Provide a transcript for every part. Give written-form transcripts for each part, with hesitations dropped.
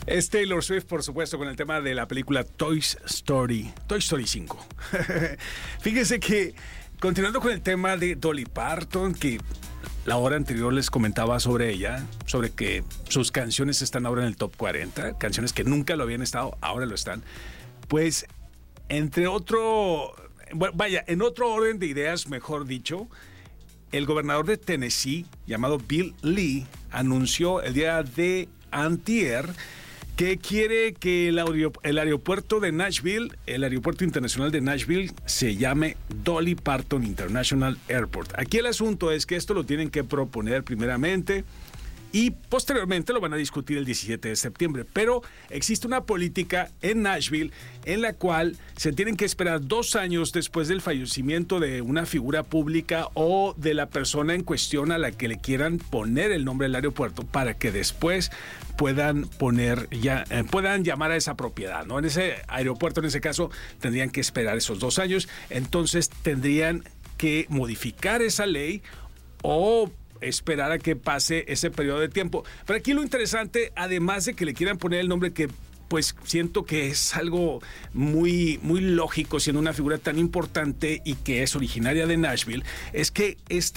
Es Taylor Swift, por supuesto, con el tema de la película Toy Story 5. Fíjense que, continuando con el tema de Dolly Parton, que la hora anterior les comentaba sobre ella, sobre que sus canciones están ahora en el top 40, canciones que nunca lo habían estado, ahora lo están. Pues, en otro orden de ideas, mejor dicho, el gobernador de Tennessee, llamado Bill Lee, anunció el día de antier que quiere que el aeropuerto de Nashville, el aeropuerto internacional de Nashville, se llame Dolly Parton International Airport. Aquí el asunto es que esto lo tienen que proponer primeramente y posteriormente lo van a discutir el 17 de septiembre. Pero existe una política en Nashville en la cual se tienen que esperar 2 años después del fallecimiento de una figura pública o de la persona en cuestión a la que le quieran poner el nombre del aeropuerto para que después puedan llamar a esa propiedad, ¿no? En ese aeropuerto, en ese caso, tendrían que esperar esos 2 años. Entonces tendrían que modificar esa ley o esperar a que pase ese periodo de tiempo. Pero aquí lo interesante, además de que le quieran poner el nombre que pues siento que es algo muy, muy lógico siendo una figura tan importante y que es originaria de Nashville, es que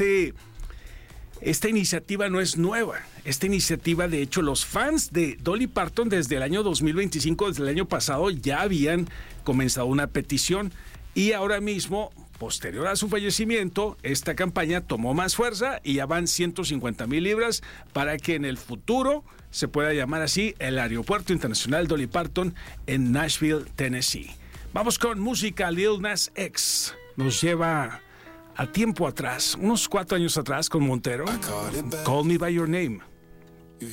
esta iniciativa no es nueva. Esta iniciativa, de hecho, los fans de Dolly Parton desde el año 2025, desde el año pasado, ya habían comenzado una petición y ahora mismo, posterior a su fallecimiento, esta campaña tomó más fuerza y ya van 150,000 libras para que en el futuro se pueda llamar así el Aeropuerto Internacional Dolly Parton en Nashville, Tennessee. Vamos con música. Lil Nas X nos lleva a tiempo atrás, unos 4 años atrás con Montero. Call Me By Your Name.